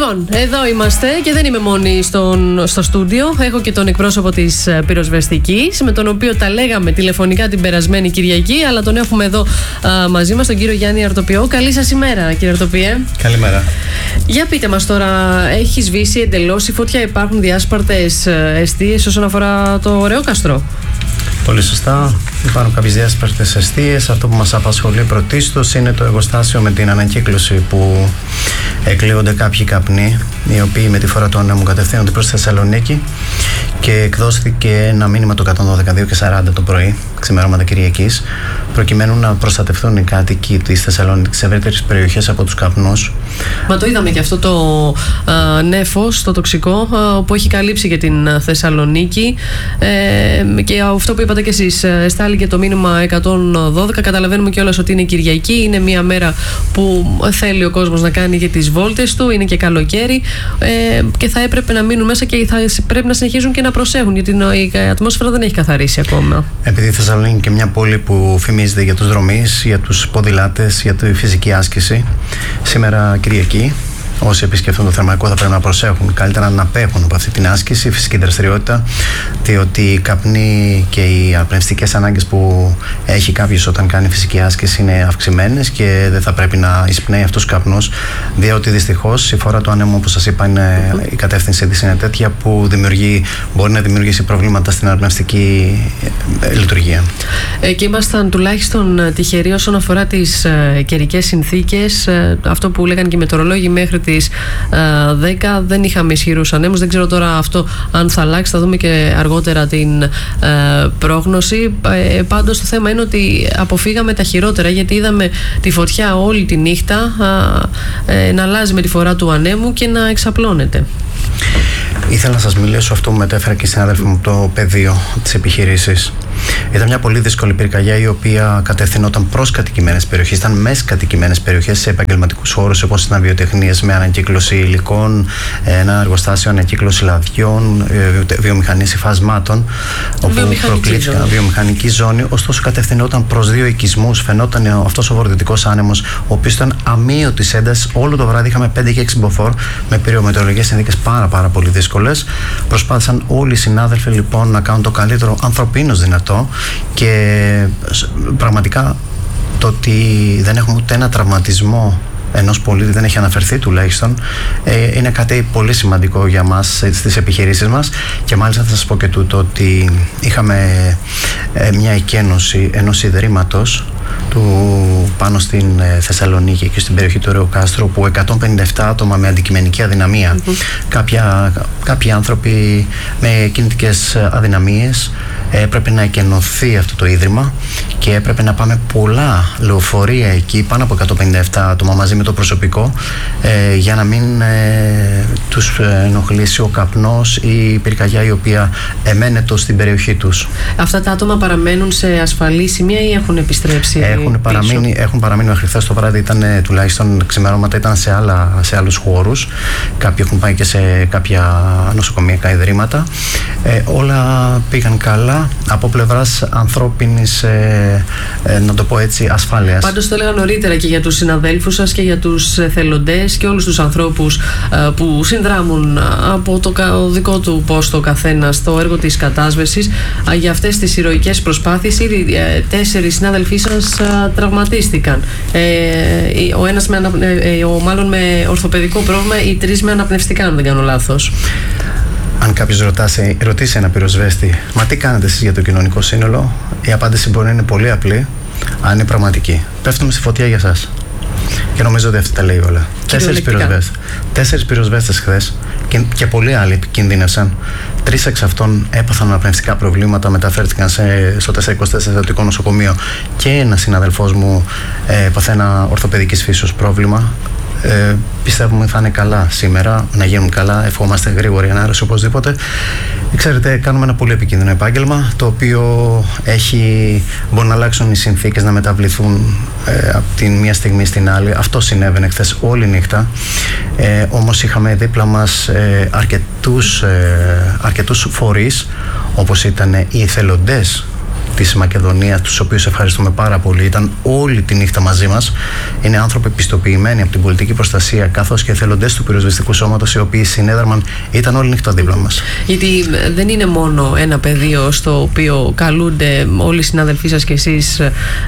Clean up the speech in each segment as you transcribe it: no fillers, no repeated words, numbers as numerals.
Λοιπόν, εδώ είμαστε και δεν είμαι μόνη στο στούντιο. Έχω και τον εκπρόσωπο της πυροσβεστικής, με τον οποίο τα λέγαμε τηλεφωνικά την περασμένη Κυριακή, αλλά τον έχουμε εδώ μαζί μας, τον κύριο Γιάννη Αρτοπιό. Καλή σας ημέρα, κύριε Αρτοπιέ. Καλημέρα. Για πείτε μας τώρα, έχει σβήσει εντελώς η φωτιά? Υπάρχουν διάσπαρτες εστίες όσον αφορά το Ωραιόκαστρο? Πολύ σωστά. Υπάρχουν κάποιες διάσπαρτες εστίες. Αυτό που μας απασχολεί πρωτίστως είναι το εργοστάσιο με την ανακύκλωση, που εκλείονται κάποιοι καπνοί, οι οποίοι με τη φορά του ανέμου κατευθύνονται προς τη Θεσσαλονίκη, και εκδόθηκε ένα μήνυμα το 112-2:40 το πρωί, ξημερώματα Κυριακής, προκειμένου να προστατευτούν οι κάτοικοι της Θεσσαλονίκης σε ευρύτερες περιοχές από τους καπνούς. Μα το είδαμε και αυτό το νέφος, το τοξικό, που έχει καλύψει και την Θεσσαλονίκη, και αυτό που είπατε και εσείς, στάλει και το μήνυμα 112. Καταλαβαίνουμε κιόλας ότι είναι Κυριακή, είναι μια μέρα που θέλει ο κόσμος να κάνει και τις βόλτες του, είναι και καλοκαίρι, και θα έπρεπε να μείνουν μέσα και θα πρέπει να συνεχίζουν και να προσέχουν, γιατί η ατμόσφαιρα δεν έχει καθαρίσει ακόμα. Επειδή η Θεσσαλονίκη είναι και μια πόλη που φημίζεται για τους δρομείς, για τους ποδηλάτες, για τη φυσική άσκηση, σήμερα Κυριακή, όσοι επισκεφτούν το Θερμαϊκό θα πρέπει να προσέχουν, καλύτερα να απέχουν από αυτή την άσκηση, φυσική δραστηριότητα, διότι οι καπνοί και οι αναπνευστικές ανάγκες που έχει κάποιος όταν κάνει φυσική άσκηση είναι αυξημένες και δεν θα πρέπει να εισπνέει αυτούς τους καπνούς, διότι δυστυχώς η φορά του ανέμου, όπως σας είπα, η κατεύθυνση της είναι τέτοια που μπορεί να δημιουργήσει προβλήματα στην αναπνευστική λειτουργία. Και ήμασταν τουλάχιστον τυχεροί όσον αφορά τις καιρικές συνθήκες. Αυτό που λέγανε και οι μετεωρολόγοι, μέχρι τις 10 δεν είχαμε ισχυρούς ανέμους. Δεν ξέρω τώρα αυτό αν θα αλλάξει, θα δούμε και αργότερα την πρόγνωση. Πάντως το θέμα είναι ότι αποφύγαμε τα χειρότερα, γιατί είδαμε τη φωτιά όλη τη νύχτα να αλλάζει με τη φορά του ανέμου και να εξαπλώνεται. Ήθελα να σας μιλήσω αυτό που μετέφερα και η συνάδελφη μου, το πεδίο της επιχείρησης. Ήταν μια πολύ δύσκολη πυρκαγιά, η οποία κατευθυνόταν προς κατοικημένες περιοχές. Ήταν μέσα κατοικημένες περιοχές, σε επαγγελματικούς χώρους, όπως ήταν βιοτεχνίες με ανακύκλωση υλικών, ένα εργοστάσιο ανακύκλωση λαδιών, βιομηχανίες υφασμάτων, όπου προκλήθηκαν βιομηχανική ζώνη. Ωστόσο, κατευθυνόταν προς δύο οικισμούς. Φαινόταν αυτός ο βορειοδυτικός άνεμος, ο οποίος ήταν αμύωτης έντασης. Όλο το βράδυ είχαμε 5 και 6 μποφόρ, με περιομετεωρολογικές συνθήκες πάρα πολύ δύσκολες. Προσπάθησαν όλοι οι συνάδελφοι λοιπόν να κάνουν το καλύτερο ανθρωπίνως δυνατό, και πραγματικά το ότι δεν έχουμε ούτε ένα τραυματισμό ενός πολίτη, δεν έχει αναφερθεί τουλάχιστον, είναι κάτι πολύ σημαντικό για μας στις επιχειρήσεις μας. Και μάλιστα θα σας πω και τούτο, ότι είχαμε μια εκένωση ενός ιδρύματος πάνω στην Θεσσαλονίκη και στην περιοχή του Ωραιοκάστρου, που 157 άτομα με αντικειμενική αδυναμία, κάποιοι άνθρωποι με κινητικές αδυναμίες, έπρεπε να εκενωθεί αυτό το ίδρυμα και έπρεπε να πάμε πολλά λεωφορεία εκεί, πάνω από 157 άτομα μαζί με το προσωπικό, για να μην τους ενοχλήσει ο καπνός ή η πυρκαγιά, η οποία εμένετο στην περιοχή τους. Αυτά τα άτομα παραμένουν σε ασφαλή σημεία ή έχουν επιστρέψει? Έχουν παραμείνει μέχρι χθες το βράδυ. Ήταν τουλάχιστον ξημερώματα, ήταν σε άλλους χώρους. Κάποιοι έχουν πάει και σε κάποια νοσοκομιακά ιδρύματα. Όλα πήγαν καλά από πλευράς ανθρώπινης, να το πω έτσι, ασφάλειας. Πάντως το έλεγα νωρίτερα και για τους συναδέλφους σας και για τους εθελοντές και όλους τους ανθρώπους που συνδράμουν από το δικό του πόστο καθένα στο έργο της κατάσβεσης, για αυτές τις ηρωικές προσπάθειες. Ήδη 4 συνάδελφοί σας τραυματίστηκαν. Ο ένας μάλλον με ορθοπαιδικό πρόβλημα, οι 3 με αναπνευστικά, αν δεν κάνω λάθος. Αν κάποιος ρωτήσει ένα πυροσβέστη, μα τι κάνετε εσείς για το κοινωνικό σύνολο, η απάντηση μπορεί να είναι πολύ απλή, αν είναι πραγματική. Πέφτουμε στη φωτιά για σας. Και νομίζω ότι αυτή τα λέει όλα. 4 πυροσβέστες χθες, και πολλοί άλλοι κινδύνευσαν. 3 εξ αυτών έπαθαν αναπνευστικά προβλήματα, μεταφέρθηκαν στο 424 Ιδιωτικό Νοσοκομείο, και ένας συναδελφός μου έπαθε ένα ορθοπαιδικής φύσεως πρόβλημα. Πιστεύουμε θα είναι καλά σήμερα, να γίνουν καλά. Ευχόμαστε γρήγορη ανάρρωση οπωσδήποτε. Ξέρετε, κάνουμε ένα πολύ επικίνδυνο επάγγελμα, το οποίο μπορεί να αλλάξουν οι συνθήκες, να μεταβληθούν από την μία στιγμή στην άλλη. Αυτό συνέβαινε χθες όλη νύχτα. Όμως είχαμε δίπλα μας αρκετούς φορείς, όπως ήταν οι εθελοντές της Μακεδονίας, τους οποίους ευχαριστούμε πάρα πολύ. Ήταν όλη τη νύχτα μαζί μας. Είναι άνθρωποι πιστοποιημένοι από την πολιτική προστασία, καθώς και εθελοντές του πυροσβεστικού σώματος, οι οποίοι συνέδραμαν, ήταν όλη νύχτα δίπλα μας. Γιατί δεν είναι μόνο ένα πεδίο στο οποίο καλούνται όλοι οι συναδελφοί σας και εσείς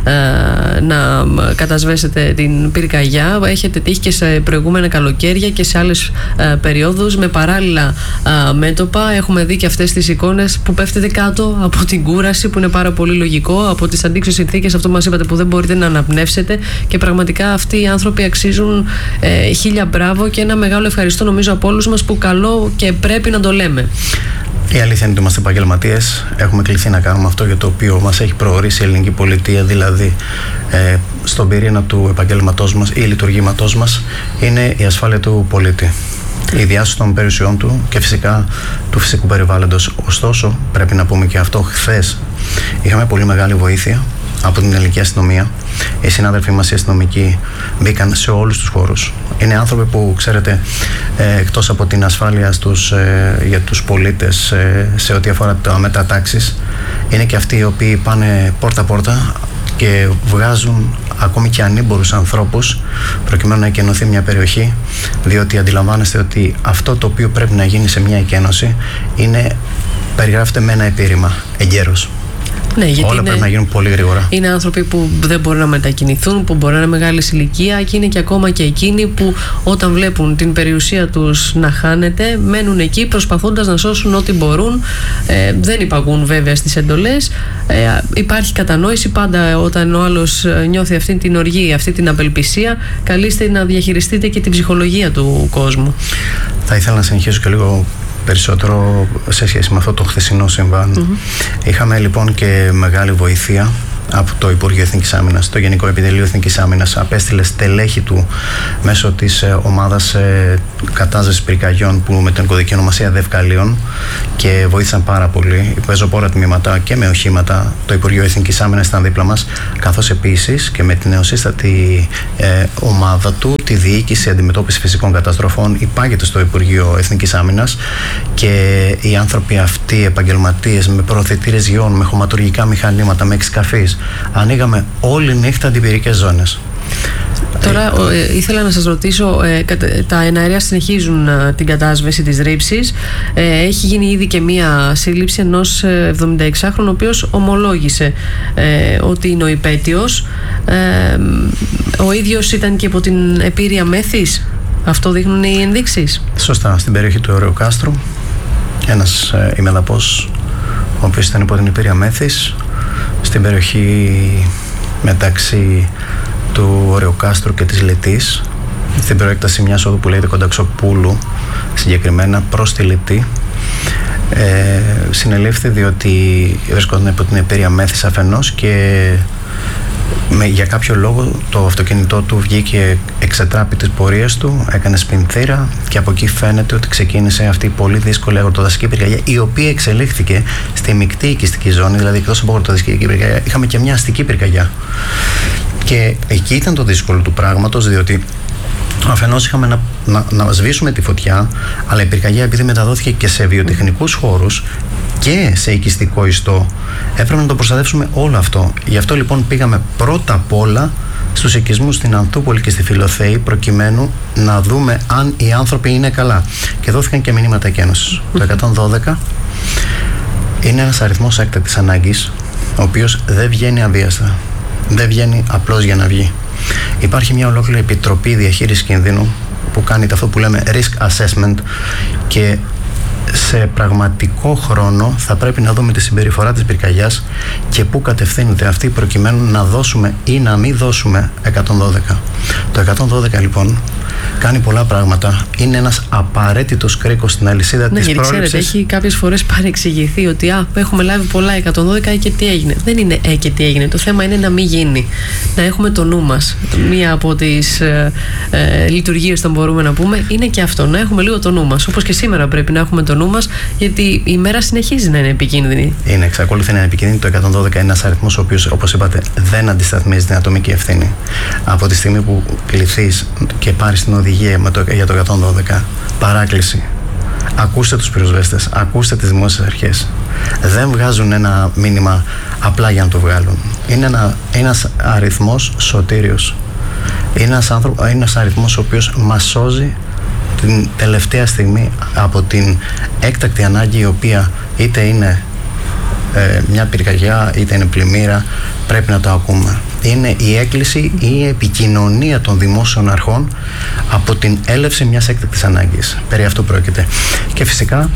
να κατασβέσετε την πυρκαγιά. Έχετε τύχει και σε προηγούμενα καλοκαίρια και σε άλλες περιόδους με παράλληλα μέτωπα. Έχουμε δει και αυτές τις εικόνες που πέφτετε κάτω από την κούραση, που είναι πάρα πολύ λογικό, από τις αντίξωες συνθήκες, αυτό που μας είπατε, που δεν μπορείτε να αναπνεύσετε, και πραγματικά αυτοί οι άνθρωποι αξίζουν χίλια μπράβο και ένα μεγάλο ευχαριστώ, νομίζω, από όλους μας, που καλό και πρέπει να το λέμε. Η αλήθεια είναι ότι είμαστε επαγγελματίες. Έχουμε κληθεί να κάνουμε αυτό για το οποίο μας έχει προορίσει η ελληνική πολιτεία, δηλαδή στον πυρήνα του επαγγέλματός μας ή λειτουργήματός μας είναι η ασφάλεια του πολίτη, η διάσωση των περιουσιών του και φυσικά του φυσικού περιβάλλοντος. Ωστόσο, πρέπει να πούμε και αυτό, χθες είχαμε πολύ μεγάλη βοήθεια από την ελληνική αστυνομία. Οι συνάδελφοί μας οι αστυνομικοί μπήκαν σε όλους τους χώρους. Είναι άνθρωποι που, ξέρετε, εκτός από την ασφάλεια για τους πολίτες σε ό,τι αφορά τα μέτρα τάξης, είναι και αυτοί οι οποίοι πάνε πόρτα-πόρτα και βγάζουν ακόμη και ανήμπορους ανθρώπους προκειμένου να εκενωθεί μια περιοχή, διότι αντιλαμβάνεστε ότι αυτό το οποίο πρέπει να γίνει σε μια εκένωση περιγράφεται με ένα επίρρημα εγκαίρως. Ναι, γιατί όλα πρέπει να γίνουν πολύ γρήγορα. Είναι άνθρωποι που δεν μπορούν να μετακινηθούν, που μπορεί να είναι μεγάλη ηλικία, και είναι και ακόμα και εκείνοι που όταν βλέπουν την περιουσία τους να χάνεται, μένουν εκεί προσπαθώντας να σώσουν ό,τι μπορούν. Δεν υπακούν βέβαια στις εντολές. Υπάρχει κατανόηση πάντα όταν ο άλλος νιώθει αυτή την οργή, αυτή την απελπισία. Καλείστε να διαχειριστείτε και την ψυχολογία του κόσμου. Θα ήθελα να συνεχίσω και λίγο περισσότερο σε σχέση με αυτό το χθεσινό συμβάν. Είχαμε λοιπόν και μεγάλη βοήθεια από το Υπουργείο Εθνικής Άμυνας. Το Γενικό Επιτελείο Εθνικής Άμυνας απέστειλε στελέχη του μέσω της ομάδας κατάσβεσης πυρκαγιών, που με την κωδική ονομασία Δευκαλίων, και βοήθησαν πάρα πολύ. Πεζοπόρα τμήματα και με οχήματα. Το Υπουργείο Εθνικής Άμυνας ήταν δίπλα μας, καθώς επίσης και με την νεοσύστατη ομάδα του, τη Διοίκηση Αντιμετώπισης Φυσικών Καταστροφών, υπάγεται στο Υπουργείο Εθνικής Άμυνας, και οι άνθρωποι αυτοί, οι επαγγελματίες με προωθητήρες γιών, με χωματουργικά μηχανήματα, με εξκαφείς, ανοίγαμε όλη νύχτα αντιπυρικές ζώνες. Τώρα ήθελα να σας ρωτήσω, τα εναέρια συνεχίζουν την κατάσβεση της ρήψης. Έχει γίνει ήδη και μία σύλληψη ενός 76χρονου, ο οποίος ομολόγησε ότι είναι ο υπέτειος. Ο ίδιος ήταν και υπό την επίρρεια μέθης. Αυτό δείχνουν οι ενδείξεις. Σωστά, στην περιοχή του Ωρεοκάστρου ένας ημεδαπός, ο οποίος ήταν υπό την επίρρεια μέθης, στην περιοχή μεταξύ του Ωρεοκάστρου και της Λετής, στην προέκταση μιας όδου που λέγεται Κονταξοπούλου, συγκεκριμένα προς τη Λετή. Συνελήφθη διότι βρισκόταν υπό την επίρρεια μέθης αφενός, και για κάποιο λόγο το αυτοκίνητό του βγήκε εξετράπη της πορείας του, έκανε σπινθήρα, και από εκεί φαίνεται ότι ξεκίνησε αυτή η πολύ δύσκολη αγροτοδασική πυρκαγιά, η οποία εξελίχθηκε στη μεικτή οικιστική ζώνη, δηλαδή εκτός από αγροτοδασική πυρκαγιά είχαμε και μια αστική πυρκαγιά. Και εκεί ήταν το δύσκολο του πράγματος, διότι αφενός είχαμε να σβήσουμε τη φωτιά, αλλά η πυρκαγιά, επειδή μεταδόθηκε και σε βιοτεχνικούς χώρους και σε οικιστικό ιστό, έπρεπε να το προστατεύσουμε όλο αυτό. Γι' αυτό λοιπόν πήγαμε πρώτα απ' όλα στους οικισμούς στην Ανθούπολη και στη Φιλοθέη, προκειμένου να δούμε αν οι άνθρωποι είναι καλά. Και δόθηκαν και μηνύματα εκένωσης. Το 112 είναι ένας αριθμός έκτακτης ανάγκης, ο οποίος δεν βγαίνει αβίαστα. Δεν βγαίνει απλώς για να βγει. Υπάρχει μια ολόκληρη επιτροπή διαχείρισης κινδύνου που κάνει αυτό που λέμε risk assessment, και σε πραγματικό χρόνο θα πρέπει να δούμε τη συμπεριφορά της πυρκαγιάς και πού κατευθύνεται αυτή, προκειμένου να δώσουμε ή να μην δώσουμε 112. Το 112 λοιπόν κάνει πολλά πράγματα. Είναι ένας απαραίτητος κρίκος στην αλυσίδα της πρόληψης. Ξέρετε, έχει κάποιες φορές παρεξηγηθεί ότι έχουμε λάβει πολλά 112 και τι έγινε. Δεν είναι και τι έγινε. Το θέμα είναι να μην γίνει. Να έχουμε το νου μας. Μία από τις λειτουργίες, θα μπορούμε να πούμε, είναι και αυτό. Να έχουμε λίγο το νου μας. Όπως και σήμερα πρέπει να έχουμε το νου μας, γιατί η μέρα συνεχίζει να είναι επικίνδυνη. Εξακολουθεί να είναι επικίνδυνη. Το 112 είναι ένας αριθμός ο οποίος, όπως είπατε, δεν αντισταθμίζει την ατομική ευθύνη. Από τη στιγμή που κληθείς και πάρεις την οδηγία για το 112, παράκληση. Ακούστε τους πυροσβέστες, ακούστε τις δημόσιες αρχές. δεν βγάζουν ένα μήνυμα απλά για να το βγάλουν. Είναι ένας αριθμός σωτήριος. Είναι ένας αριθμός ο οποίος μας σώζει την τελευταία στιγμή από την έκτακτη ανάγκη, η οποία είτε είναι μια πυρκαγιά είτε είναι πλημμύρα, πρέπει να το ακούμε. Είναι η έκκληση ή η επικοινωνία των δημόσιων αρχών από την έλευση μιας έκτακτης ανάγκης. Περί αυτού πρόκειται. Και φυσικά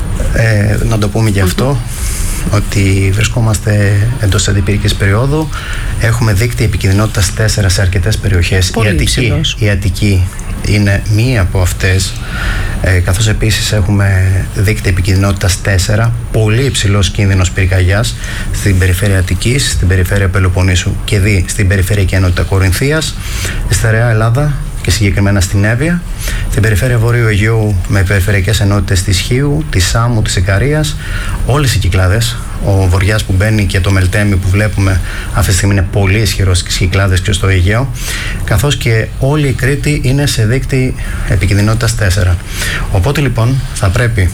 να το πούμε και αυτό, ότι βρισκόμαστε εντός της αντιπυρικής περίοδου. Έχουμε δίκτυο επικινδυνότητας 4 σε αρκετές περιοχές. Η Αττική είναι μία από αυτές, καθώς επίσης έχουμε δίκτυο επικινδυνότητας 4, πολύ υψηλός κίνδυνος πυρκαγιάς στην περιφέρεια Αττικής, στην περιφέρεια Πελοποννήσου και στην περιφέρεια και ενότητα Κορινθίας, στη Στερεά Ελλάδα και συγκεκριμένα στην Εύβοια, στην περιφέρεια Βορείου Αιγαίου με περιφερειακές ενότητες της Χίου, της Σάμου, της Ικαρίας, όλες οι Κυκλάδες. Ο Βοριάς που μπαίνει και το Μελτέμι που βλέπουμε αυτή τη στιγμή είναι πολύ ισχυρός στις Κυκλάδες και στο Αιγαίο, καθώς και όλη η Κρήτη είναι σε δείκτη επικινδυνότητας 4. Οπότε λοιπόν θα πρέπει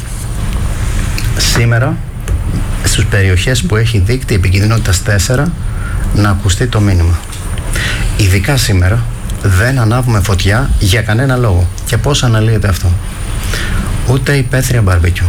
σήμερα στις περιοχές που έχει δείκτη επικινδυνότητας 4 να ακουστεί το μήνυμα. Ειδικά σήμερα δεν ανάβουμε φωτιά για κανένα λόγο. Και πώς αναλύεται αυτό? Ούτε υπαίθρια μπαρμπεκιού,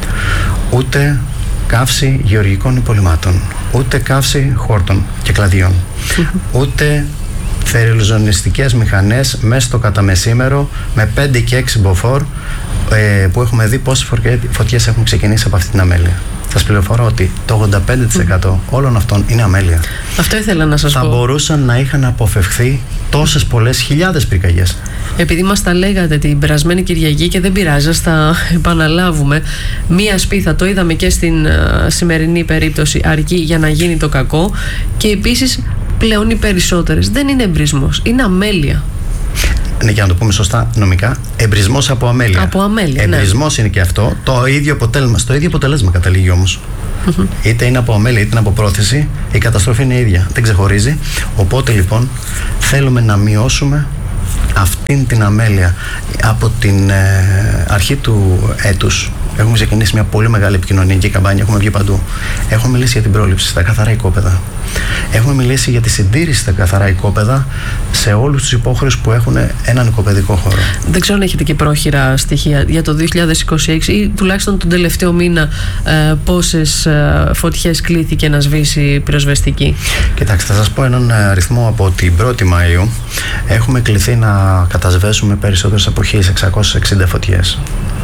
ούτε καύση γεωργικών υπολειμμάτων, ούτε καύση χόρτων και κλαδιών, ούτε θεριλοζωνιστικές μηχανές μέσα στο καταμεσήμερο με 5 και 6 μποφόρ, που έχουμε δει πόσες φωτιές έχουν ξεκινήσει από αυτή την αμέλεια. Σας πληροφορώ ότι το 85% όλων αυτών είναι αμέλεια. Αυτό ήθελα να σας πω. Θα μπορούσαν να είχαν αποφευχθεί τόσες πολλές χιλιάδες πυρκαγιές. Επειδή μας τα λέγατε την περασμένη Κυριακή και δεν πειράζει, θα επαναλάβουμε. Μία σπίθα, το είδαμε και στην σημερινή περίπτωση, αρκεί για να γίνει το κακό. Και επίσης πλέον οι περισσότερες δεν είναι εμπρισμός, είναι αμέλεια. Ναι, για να το πούμε σωστά νομικά, εμπρισμός από αμέλεια. Από αμέλεια, εμπρισμός είναι και αυτό. Το ίδιο αποτέλεσμα, στο ίδιο αποτέλεσμα καταλήγει όμως. Είτε είναι από αμέλεια είτε είναι από πρόθεση, η καταστροφή είναι ίδια. Δεν ξεχωρίζει. Οπότε λοιπόν θέλουμε να μειώσουμε αυτήν την αμέλεια. Από την αρχή του έτους έχουμε ξεκινήσει μια πολύ μεγάλη επικοινωνιακή καμπάνια. Έχουμε βγει παντού. Έχουμε μιλήσει για την πρόληψη στα καθαρά οικόπεδα. Έχουμε μιλήσει για τη συντήρηση στα καθαρά οικόπεδα σε όλους τους υπόχρεους που έχουν έναν οικοπαιδικό χώρο. Δεν ξέρω αν έχετε και πρόχειρα στοιχεία για το 2026 ή τουλάχιστον τον τελευταίο μήνα, πόσες φωτιές κλήθηκε να σβήσει πυροσβεστική. Κοιτάξτε, θα σας πω έναν αριθμό. Από την 1η Μαΐου έχουμε κληθεί να κατασβέσουμε περισσότερες από 1.660 φωτιές.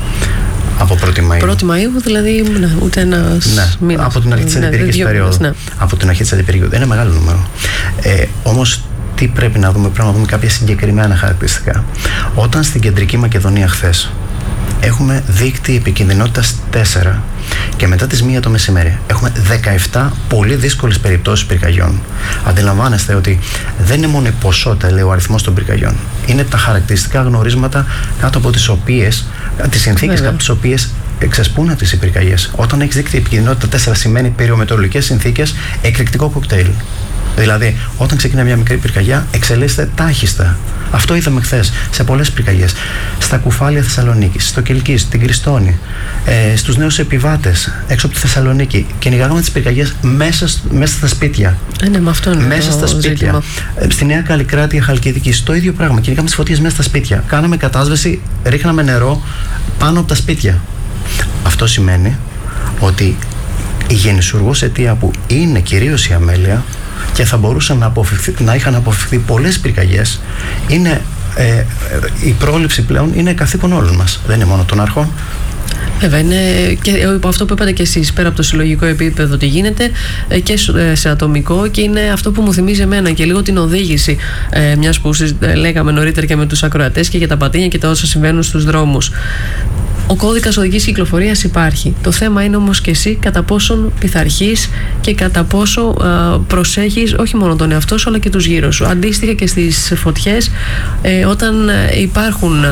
Από 1η Μαΐου. 1η Μαΐου, δηλαδή ούτε ένας μήνας. Από την αρχή της αντιπυρικής περίοδου. Ναι. Από την αρχή της αντιπυρικής. Είναι μεγάλο νούμερο. Όμως, τι πρέπει να δούμε? Πρέπει να δούμε κάποια συγκεκριμένα χαρακτηριστικά. Όταν στην Κεντρική Μακεδονία χθες έχουμε δείκτη επικινδυνότητας 4 και μετά τις 1 το μεσημέρι έχουμε 17 πολύ δύσκολες περιπτώσεις πυρκαγιών. Αντιλαμβάνεστε ότι δεν είναι μόνο η ποσότητα, λέει, ο αριθμός των πυρκαγιών. Είναι τα χαρακτηριστικά γνωρίσματα κάτω από τις οποίες, τις συνθήκες κάτω από τις οποίες ξεσπούν αυτές οι πυρκαγιές. Όταν έχεις δείκτη επικινδυνότητα 4 σημαίνει περιομετεωρολογικές συνθήκες, εκρηκτικό κοκτέιλ. Δηλαδή, όταν ξεκινά μια μικρή πυρκαγιά, εξελίσσεται τάχιστα. Αυτό είδαμε χθες σε πολλές πυρκαγιές. Στα κουφάλια Θεσσαλονίκης, στο Κιλκής, στην Κριστόνη, στους νέους επιβάτες έξω από τη Θεσσαλονίκη. Κυνηγάγαμε τις πυρκαγιές μέσα στα σπίτια. Ναι, με αυτό είναι μέσα στα σπίτια. Ζήτημα. Στη Νέα Καλλικράτεια, Χαλκιδική, το ίδιο πράγμα. Κυνηγάγαμε τις φωτιές μέσα στα σπίτια. Κάναμε κατάσβεση, ρίχναμε νερό πάνω από τα σπίτια. Αυτό σημαίνει ότι η γεννησουργός αιτία που είναι κυρίως η αμέλεια και θα μπορούσαν να είχαν αποφευχθεί πολλές πυρκαγιές, είναι η πρόληψη πλέον είναι καθήκον όλων μας. Δεν είναι μόνο των αρχών. Βέβαια, είναι και αυτό που είπατε και εσείς, πέρα από το συλλογικό επίπεδο τι γίνεται και σε ατομικό, και είναι αυτό που μου θυμίζει εμένα και λίγο την οδήγηση, μιας που λέγαμε νωρίτερα και με τους ακροατές και για τα πατίνια και τα όσα συμβαίνουν στους δρόμους. Ο κώδικας οδικής κυκλοφορίας υπάρχει. Το θέμα είναι όμως και εσύ κατά πόσον πειθαρχείς και κατά πόσο προσέχεις όχι μόνο τον εαυτό σου αλλά και τους γύρω σου. Αντίστοιχα και στις φωτιές, όταν υπάρχουν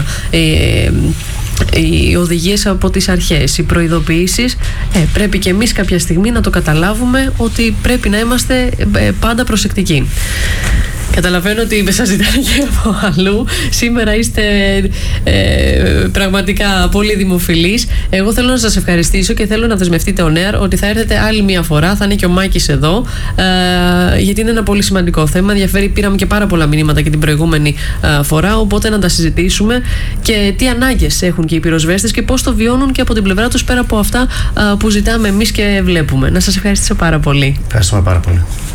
οι οδηγίες από τις αρχές, οι προειδοποιήσεις, πρέπει και εμείς κάποια στιγμή να το καταλάβουμε ότι πρέπει να είμαστε πάντα προσεκτικοί. Καταλαβαίνω ότι σας ζητάνε και από αλλού. Σήμερα είστε πραγματικά πολύ δημοφιλείς. Εγώ θέλω να σας ευχαριστήσω και θέλω να δεσμευτείτε on air ότι θα έρθετε άλλη μία φορά. Θα είναι και ο Μάκης εδώ, γιατί είναι ένα πολύ σημαντικό θέμα. Ενδιαφέρει, πήραμε και πάρα πολλά μηνύματα και την προηγούμενη φορά. Οπότε να τα συζητήσουμε και τι ανάγκες έχουν και οι πυροσβέστες και πώς το βιώνουν και από την πλευρά τους, πέρα από αυτά που ζητάμε εμείς και βλέπουμε. Να σας ευχαριστήσω πάρα πολύ. Ευχαριστούμε πάρα πολύ.